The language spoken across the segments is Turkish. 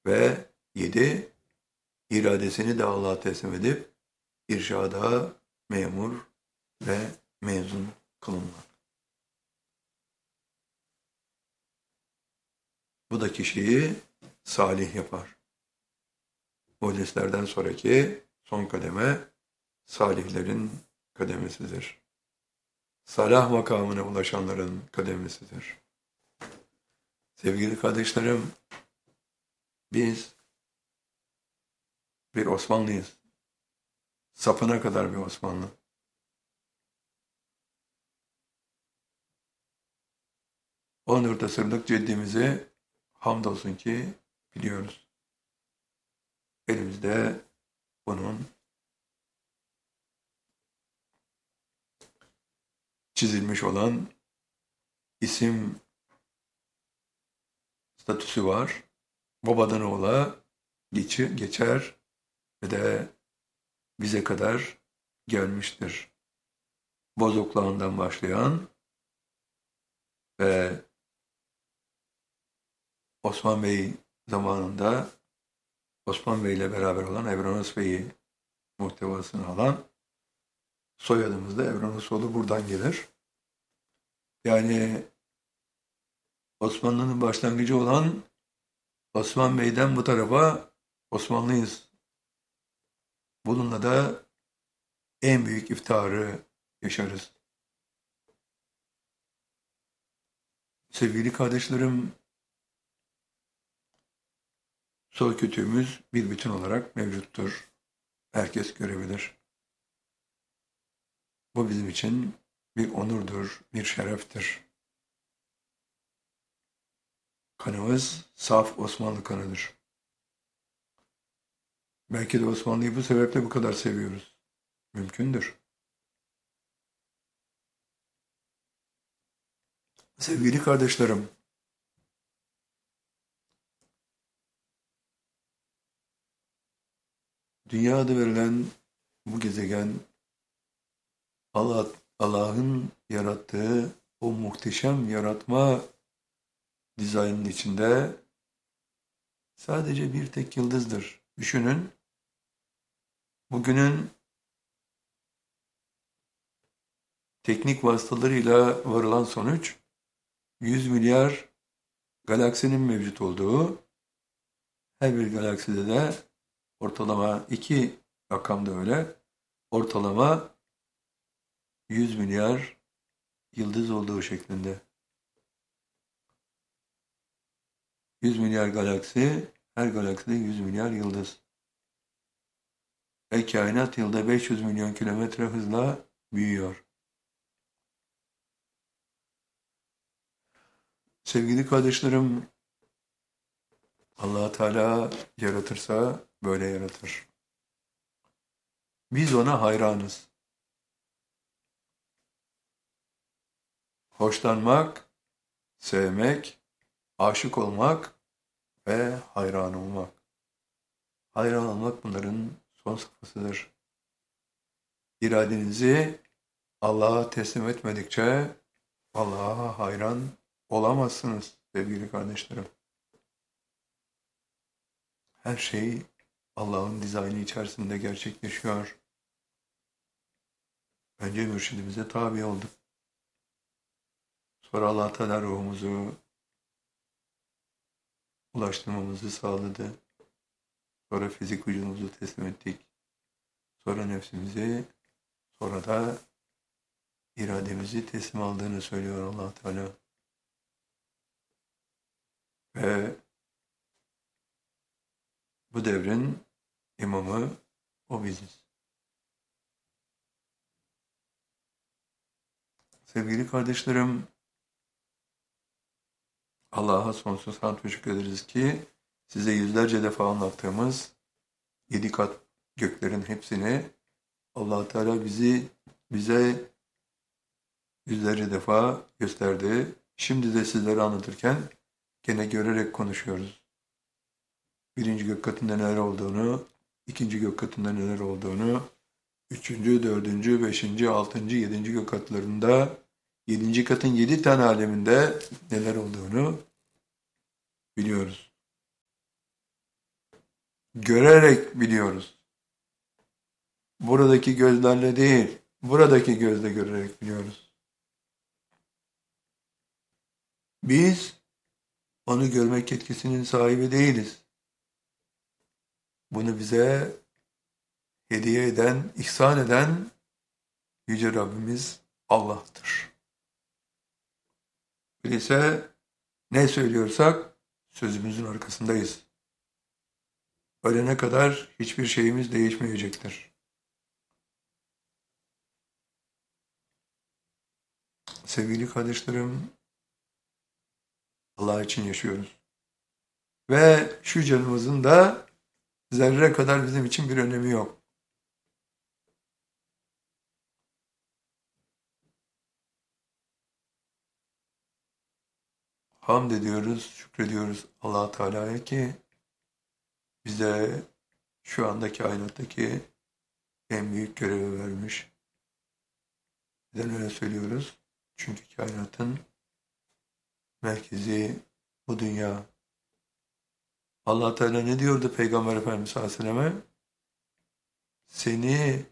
Ve 7, iradesini de Allah'a teslim edip irşada memur ve mezun kılınmak. Bu da kişiyi salih yapar. Muhdislerden sonraki son kademe salihlerin kademesidir. Salah makamına ulaşanların kademesidir. Sevgili kardeşlerim, biz bir Osmanlıyız. Sapına kadar bir Osmanlı. O asırlık ceddimizi hamdolsun ki biliyoruz. Elimizde bunun çizilmiş olan isim statüsü var. Babadan oğula geçer ve de bize kadar gelmiştir. Bozoklağından başlayan ve Osman Bey zamanında Osman Bey ile beraber olan Evranos Bey'i muhtevasını alan soyadımız da Evranosoğlu buradan gelir. Yani Osmanlı'nın başlangıcı olan Osman Bey'den bu tarafa Osmanlıyız. Bununla da en büyük iftiharı yaşarız. Sevgili kardeşlerim, soy kütüğümüz bir bütün olarak mevcuttur. Herkes görebilir. Bu bizim için bir onurdur, bir şereftir. Kanımız saf Osmanlı kanıdır. Belki de Osmanlı'yı bu sebeple bu kadar seviyoruz. Mümkündür. Sevgili kardeşlerim, dünya adı verilen bu gezegen Allah'ın yarattığı o muhteşem yaratma dizaynının içinde sadece bir tek yıldızdır. Düşünün, bugünün teknik vasıtalarıyla varılan sonuç 100 milyar galaksinin mevcut olduğu, her bir galakside de ortalama 2 rakam da öyle, ortalama 100 milyar yıldız olduğu şeklinde. 100 milyar galaksi, her galakside 100 milyar yıldız. Ve kainat yılda 500 milyon kilometre hızla büyüyor. Sevgili kardeşlerim, Allah Teala yaratırsa böyle yaratır. Biz ona hayranız. Hoşlanmak, sevmek, aşık olmak ve hayran olmak. Hayran olmak bunların son safhasıdır. İradenizi Allah'a teslim etmedikçe Allah'a hayran olamazsınız sevgili kardeşlerim. Her şey Allah'ın dizaynı içerisinde gerçekleşiyor. Önce mürşidimize tabi olduk. Sonra Allah Teala ruhumuzu ulaştırmamızı sağladı. Sonra fizik vücudumuzu teslim ettik. Sonra nefsimizi, sonra da irademizi teslim aldığını söylüyor Allah Teala. Ve bu devrin imamı o biziz. Sevgili kardeşlerim, Allah'a sonsuz hamd ve şükrederiz ki size yüzlerce defa anlattığımız 7 kat göklerin hepsini Allah Teala bize yüzlerce defa gösterdi. Şimdi de sizlere anlatırken gene görerek konuşuyoruz. Birinci gök katında neler olduğunu, ikinci gök katında neler olduğunu, üçüncü, dördüncü, beşinci, altıncı, yedinci gök katlarında, yedinci katın 7 tane aleminde neler olduğunu biliyoruz. görerek biliyoruz. Buradaki gözlerle değil, buradaki gözle görerek biliyoruz. Biz onu görmek yetkisinin sahibi değiliz. Bunu bize hediye eden, ihsan eden Yüce Rabbimiz Allah'tır. Öyleyse ne söylüyorsak sözümüzün arkasındayız. Ölene kadar hiçbir şeyimiz değişmeyecektir. Sevgili kardeşlerim, Allah için yaşıyoruz. Ve şu canımızın da zerre kadar bizim için bir önemi yok. Hamd ediyoruz, şükrediyoruz Allah Teala'ya ki bize şu andaki kainattaki en büyük görevi vermiş. Neden öyle söylüyoruz? Çünkü kainatın merkezi bu dünya. Allah Teala ne diyordu Peygamber Efendimiz sallallahu aleyhi ve selleme? Seni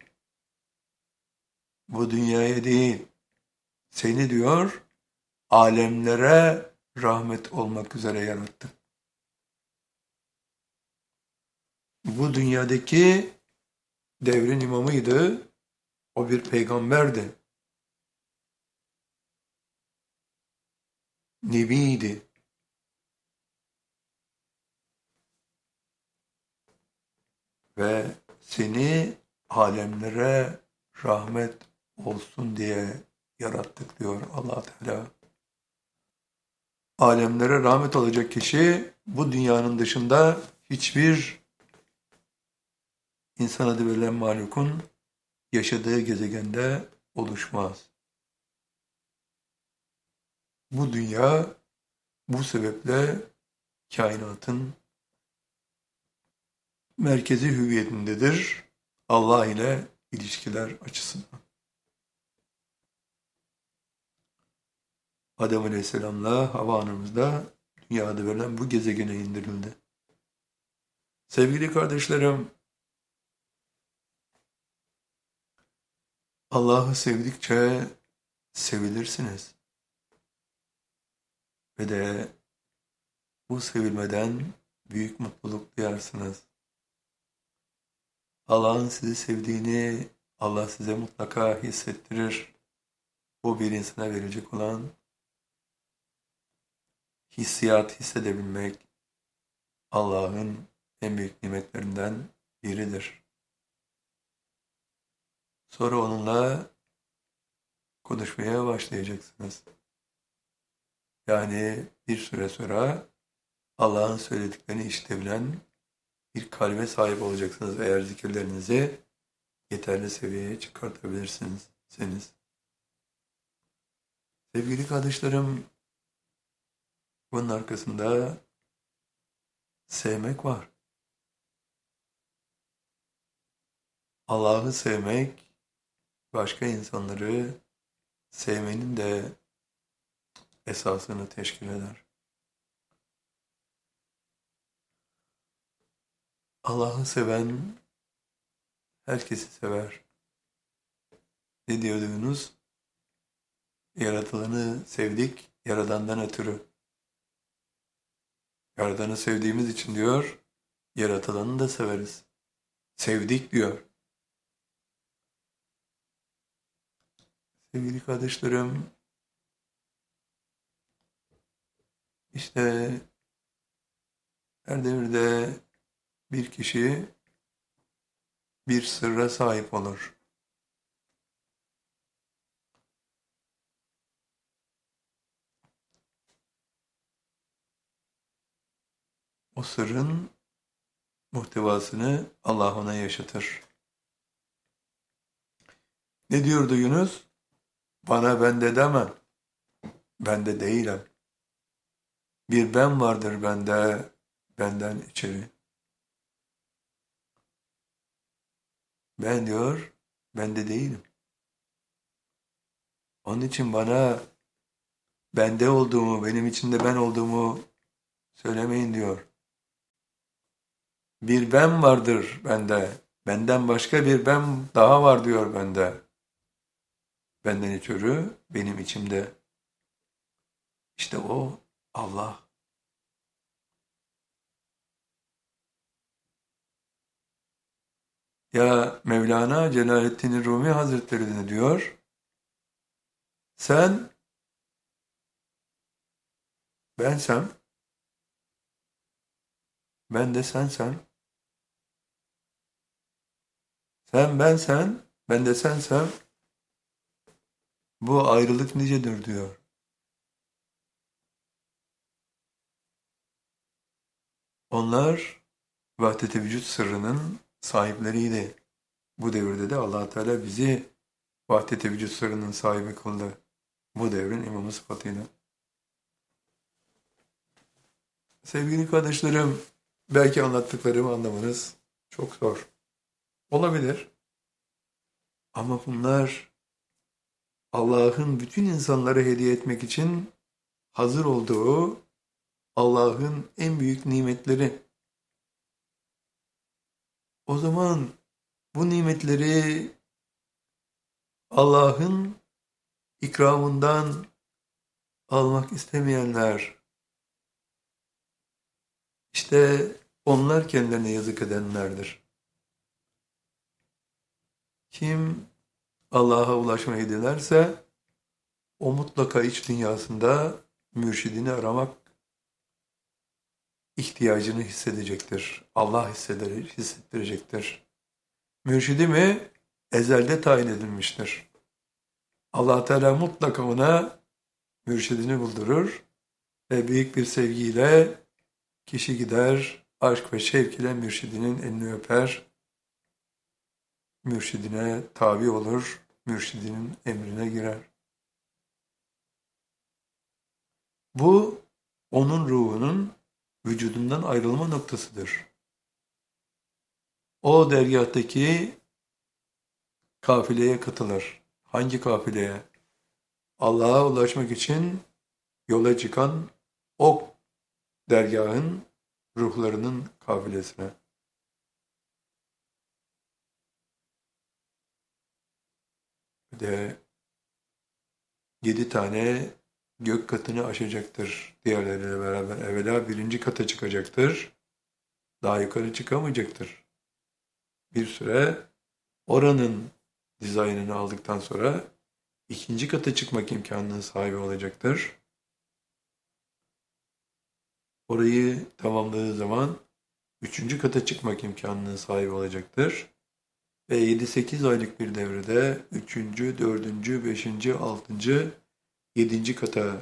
bu dünyaya değil, seni diyor alemlere rahmet olmak üzere yarattı. Bu dünyadaki devrin imamıydı. O bir peygamberdi. Nebiydi. Ve seni alemlere rahmet olsun diye yarattık diyor Allah Teala. Alemlere rahmet olacak kişi bu dünyanın dışında hiçbir insan adı verilen mahlukun yaşadığı gezegende oluşmaz. Bu dünya bu sebeple kainatın merkezi hüviyetindedir. Allah ile ilişkiler açısından. Adem Aleyhisselam'la Havva Anamız da dünyada verilen bu gezegene indirildi. Sevgili kardeşlerim, Allah'ı sevdikçe sevilirsiniz. Ve de bu sevilmeden büyük mutluluk duyarsınız. Allah'ın sizi sevdiğini Allah size mutlaka hissettirir. Bu bir insana verecek olan hissiyat hissedebilmek Allah'ın en büyük nimetlerinden biridir. Sonra onunla konuşmaya başlayacaksınız. Yani bir süre sonra Allah'ın söylediklerini işitebilen bir kalbe sahip olacaksınız eğer zikirlerinizi yeterli seviyeye çıkartabilirsiniz. Sevgili kardeşlerim, bunun arkasında sevmek var. Allah'ı sevmek, başka insanları sevmenin de esasını teşkil eder. Allah'ı seven herkesi sever. Ne diyordunuz? Yaratılanı sevdik, Yaradan'dan ötürü. Yaradan'ı sevdiğimiz için diyor, yaratılanı da severiz. Sevdik diyor. Sevgili kardeşlerim, işte her devirde bir kişi bir sırra sahip olur. O sırrın muhtevasını Allah ona yaşatır. Ne diyordu Yunus? Bana bende deme, bende değilim. Bir ben vardır bende, benden içeri. Ben diyor, bende değilim. Onun için bana bende olduğumu, benim içinde ben olduğumu söylemeyin diyor. Bir ben vardır bende. Benden başka bir ben daha var diyor bende. Benden ötürü benim içimde. İşte o Allah. Ya Mevlana Celaleddin Rumi Hazretleri ne diyor? Sen bensem, ben de sensem, sen bensen, ben de sensem, bu ayrılık nicedir diyor. Onlar vahdet-i vücut sırrının sahipleriydi. Bu devirde de Allah Teala bizi vahdet-i vücut sırrının sahibi kıldı. Bu devrin imamı sıfatıyla. Sevgili kardeşlerim, belki anlattıklarımı anlamanız çok zor olabilir. Ama bunlar Allah'ın bütün insanlara hediye etmek için hazır olduğu Allah'ın en büyük nimetleri. O zaman bu nimetleri Allah'ın ikramından almak istemeyenler, işte onlar kendilerine yazık edenlerdir. Kim Allah'a ulaşmayı dilerse, o mutlaka iç dünyasında mürşidini aramak ihtiyacını hissedecektir. Allah hissettirecektir. Mürşidi mi? Ezelde tayin edilmiştir. Allah Teala mutlaka ona mürşidini buldurur ve büyük bir sevgiyle kişi gider, aşk ve şevk ile mürşidinin elini öper, mürşidine tabi olur, mürşidinin emrine girer. Bu, onun ruhunun vücudundan ayrılma noktasıdır. O dergahtaki kafileye katılır. Hangi kafileye? Allah'a ulaşmak için yola çıkan o dergahın ruhlarının kafilesine. De 7 tane gök katını aşacaktır diğerleriyle beraber. Evvela birinci kata çıkacaktır. Daha yukarı çıkamayacaktır. Bir süre oranın dizaynını aldıktan sonra ikinci kata çıkmak imkanının sahibi olacaktır. Orayı tamamladığı zaman üçüncü kata çıkmak imkanının sahibi olacaktır. Ve 7-8 aylık bir devrede üçüncü, dördüncü, beşinci, altıncı, yedinci kata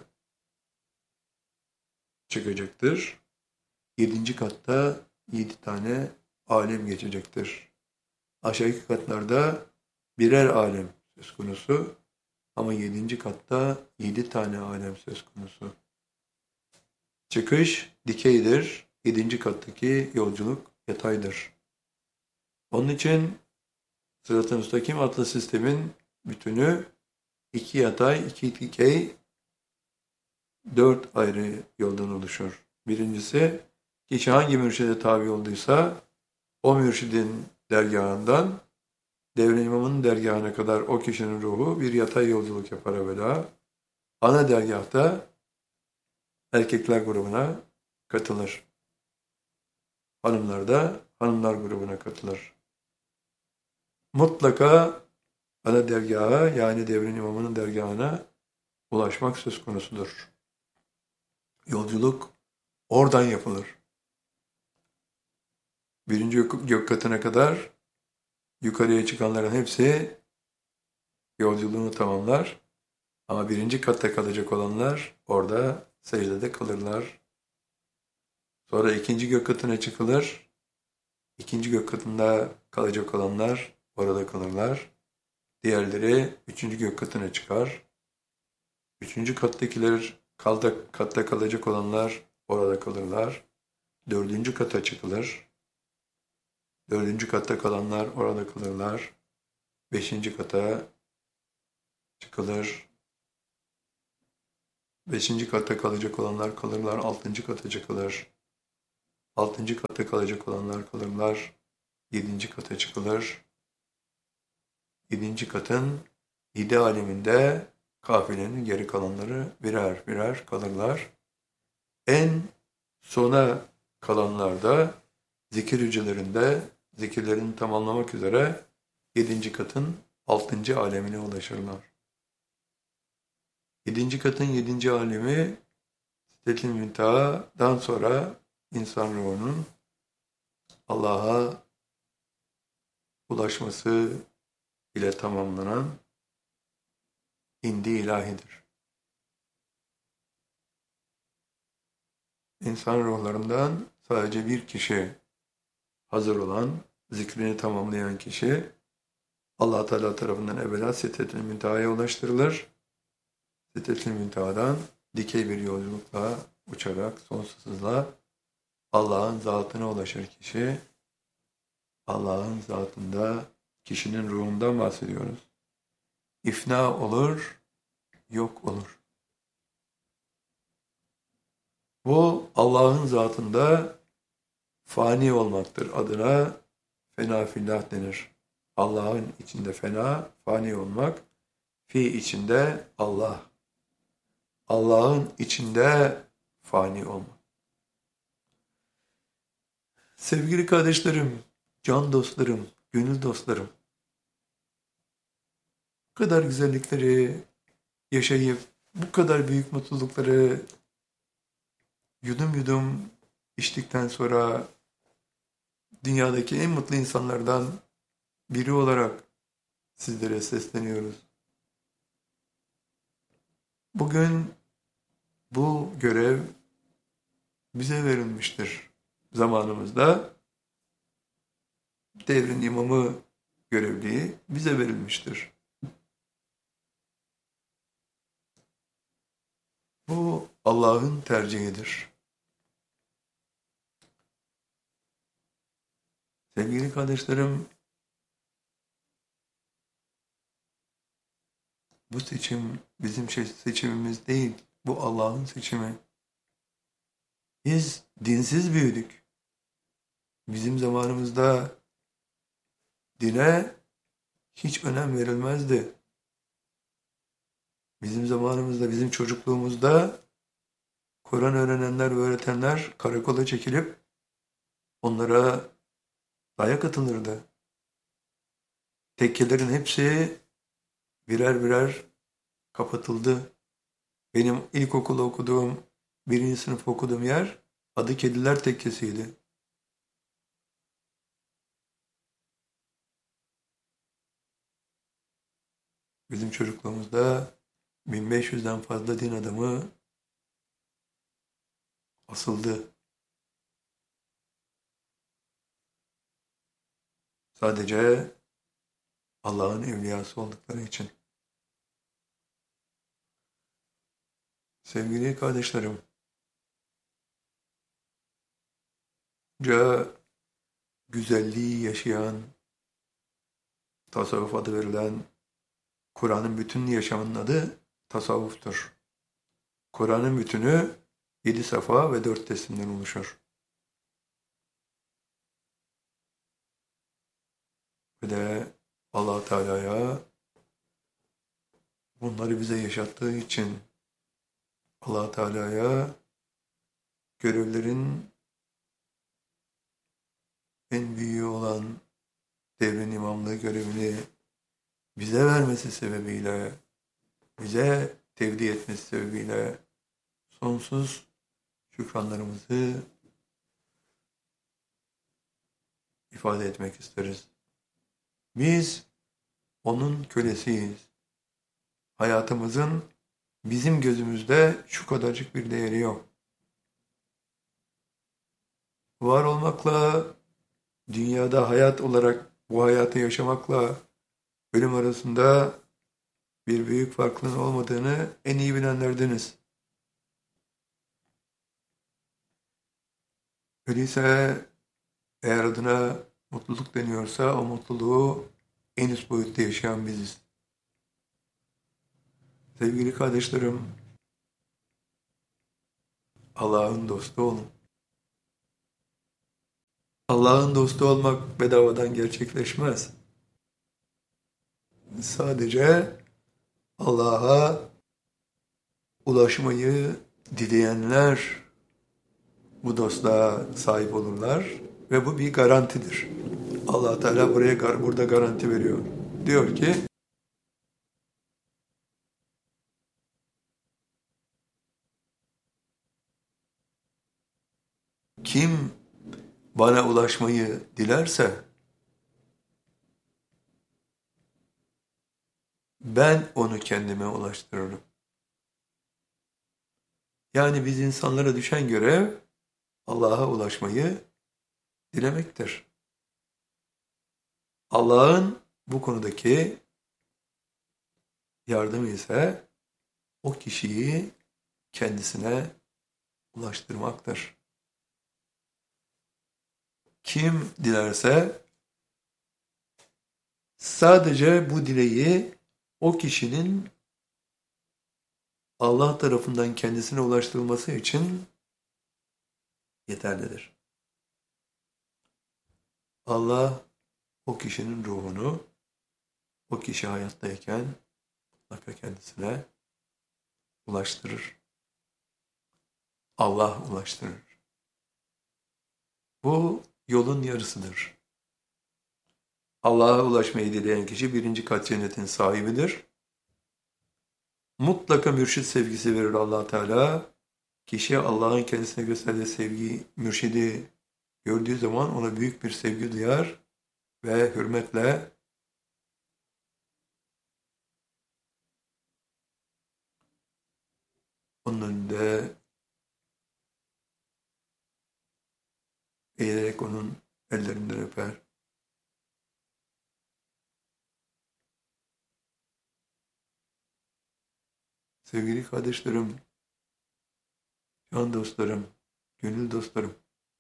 çıkacaktır. Yedinci katta 7 tane alem geçecektir. Aşağıki katlarda birer alem söz konusu ama yedinci katta 7 tane alem söz konusu. Çıkış dikeydir, yedinci kattaki yolculuk yataydır. Onun için Sırat-ı Müstakim adlı sistemin bütünü 2 yatay, 2 dikey, 4 ayrı yoldan oluşur. Birincisi, kişi hangi mürşide tabi olduysa o mürşidin dergahından devrin imamının dergahına kadar o kişinin ruhu bir yatay yolculuk yapar evvela. Ana dergahta erkekler grubuna katılır. Hanımlar da hanımlar grubuna katılır. Mutlaka ana dergaha yani devrin imamının dergahına ulaşmak söz konusudur. Yolculuk oradan yapılır. Birinci gök katına kadar yukarıya çıkanların hepsi yolculuğunu tamamlar. Ama birinci katta kalacak olanlar orada secdede kalırlar. Sonra ikinci gök katına çıkılır. İkinci gök katında kalacak olanlar orada kalırlar. Diğerleri üçüncü gök katına çıkar. Üçüncü kattakiler katta kalacak olanlar orada kalırlar. Dördüncü kata çıkılır. Dördüncü katta kalanlar orada kalırlar. Beşinci kata çıkılır. Beşinci katta kalacak olanlar kalırlar. Altıncı kata çıkılır. Altıncı katta kalacak olanlar kalırlar. Yedinci kata çıkılır. Yedinci katın yedi aleminde kafilenin geri kalanları birer birer kalırlar. En sona kalanlar da zikir hücrelerinde zikirlerini tamamlamak üzere yedinci katın altıncı alemine ulaşırlar. Yedinci katın yedinci alemi Sidret-i Münteha'dan sonra insan ruhunun Allah'a ulaşması ile tamamlanan indi ilahidir. İnsan ruhlarından sadece bir kişi hazır olan, zikrini tamamlayan kişi Allah Teala tarafından evvela Sidret-i Münteha'ya ulaştırılır. Sidret-i Münteha'dan dikey bir yolculukla uçarak sonsuz hızla Allah'ın zatına ulaşır kişi. Allah'ın zatında kişinin ruhundan bahsediyoruz. İfna olur, yok olur. Bu Allah'ın zatında fani olmaktır. Adına fena fillah denir. Allah'ın içinde fena, fani olmak. Fi içinde Allah. Allah'ın içinde fani olmak. Sevgili kardeşlerim, can dostlarım, gönül dostlarım, bu kadar güzellikleri yaşayıp, bu kadar büyük mutlulukları yudum yudum içtikten sonra dünyadaki en mutlu insanlardan biri olarak sizlere sesleniyoruz. Bugün bu görev bize verilmiştir. Zamanımızda devrin imamı görevliği bize verilmiştir. Bu Allah'ın tercihidir. Sevgili kardeşlerim, bu seçim bizim seçimimiz değil, bu Allah'ın seçimi. Biz dinsiz büyüdük. Bizim zamanımızda dine hiç önem verilmezdi. Bizim zamanımızda, bizim çocukluğumuzda Kur'an öğrenenler ve öğretenler karakola çekilip onlara dayak atılırdı. Tekkelerin hepsi birer birer kapatıldı. Benim ilkokulu okuduğum, birinci sınıf okuduğum yer adı Kediler Tekkesi'ydi. Bizim çocukluğumuzda 1500'den fazla din adamı asıldı. Sadece Allah'ın evliyası oldukları için. Sevgili kardeşlerim, güzelliği yaşayan, tasavvuf adı verilen Kur'an'ın bütün yaşamının adı tasavvuftur. Kur'an'ın bütünü 7 safa ve 4 teslimden oluşur. Ve de Allah Teala'ya bunları bize yaşattığı için Allah Teala'ya görevlerin en büyüğü olan devrin imamlığı görevini bize vermesi sebebiyle, bize tevdi etmesi sebebiyle sonsuz şükranlarımızı ifade etmek isteriz. Biz onun kölesiyiz. Hayatımızın bizim gözümüzde şu kadarcık bir değeri yok. Var olmakla, dünyada hayat olarak bu hayatı yaşamakla ölüm arasında bir büyük farklılığın olmadığını en iyi bilenlerdeniz. Öyleyse eğer adına mutluluk deniyorsa o mutluluğu en üst boyutta yaşayan biziz. Sevgili kardeşlerim, Allah'ın dostu olun. Allah'ın dostu olmak bedavadan gerçekleşmez. Sadece Allah'a ulaşmayı dileyenler bu dostluğa sahip olurlar ve bu bir garantidir. Allah Teala burada garanti veriyor. Diyor ki kim bana ulaşmayı dilerse ben onu kendime ulaştırırım. Yani biz insanlara düşen görev Allah'a ulaşmayı dilemektir. Allah'ın bu konudaki yardımı ise o kişiyi kendisine ulaştırmaktır. Kim dilerse sadece bu dileği o kişinin Allah tarafından kendisine ulaştırılması için yeterlidir. Allah o kişinin ruhunu o kişi hayattayken mutlaka kendisine ulaştırır. Allah ulaştırır. Bu yolun yarısıdır. Allah'a ulaşmayı dileyen kişi birinci kat cennetin sahibidir. Mutlaka mürşit sevgisi verir Allah Teala. Kişi Allah'ın kendisine gösterdiği sevgi, mürşidi gördüğü zaman ona büyük bir sevgi duyar ve hürmetle onun önünde eğilerek onun ellerinden öper. Sevgili kardeşlerim, can dostlarım, gönül dostlarım,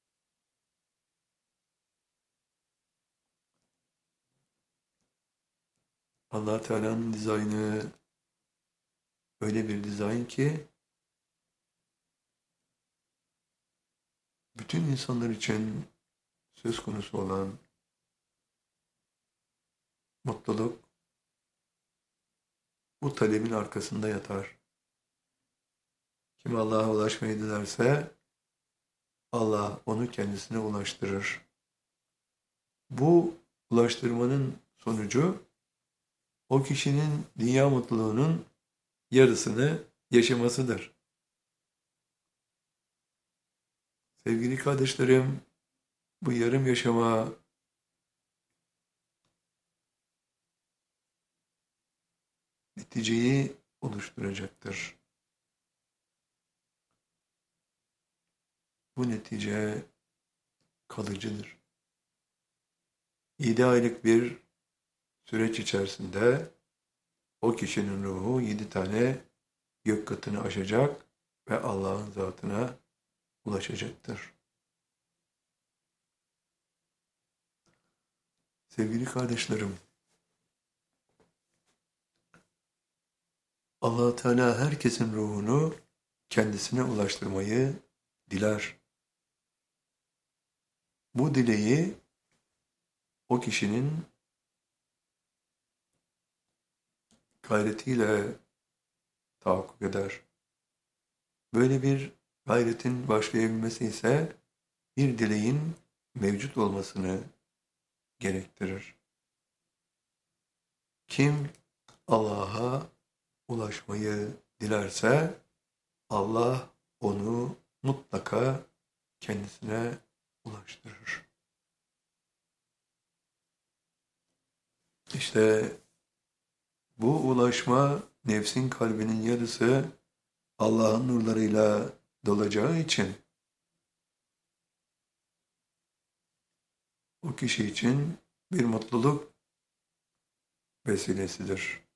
Allah Teala'nın dizaynı öyle bir dizayn ki bütün insanlar için söz konusu olan mutluluk bu talebin arkasında yatar. Kim Allah'a ulaşmayı dilerse Allah onu kendisine ulaştırır. Bu ulaştırmanın sonucu o kişinin dünya mutluluğunun yarısını yaşamasıdır. Sevgili kardeşlerim, bu yarım yaşama neticeyi oluşturacaktır. Bu netice kalıcıdır. 7 aylık bir süreç içerisinde o kişinin ruhu 7 tane gök katını aşacak ve Allah'ın zatına ulaşacaktır. Sevgili kardeşlerim, Allah Teala herkesin ruhunu kendisine ulaştırmayı diler. Bu dileği o kişinin gayretiyle tahakkuk eder. Böyle bir gayretin başlayabilmesi ise bir dileğin mevcut olmasını gerektirir. Kim Allah'a ulaşmayı dilerse Allah onu mutlaka kendisine ulaştırır. İşte bu ulaşma nefsin kalbinin yarısı Allah'ın nurlarıyla dolacağı için o kişi için bir mutluluk vesilesidir.